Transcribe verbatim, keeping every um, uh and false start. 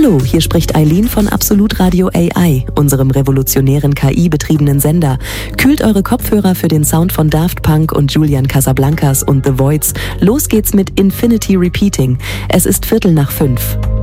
Hallo, hier spricht Eileen von Absolut Radio A I, unserem revolutionären K I-betriebenen Sender. Kühlt eure Kopfhörer für den Sound von Daft Punk und Julian Casablancas und The Voids. Los geht's mit Infinity Repeating. Es ist Viertel nach fünf.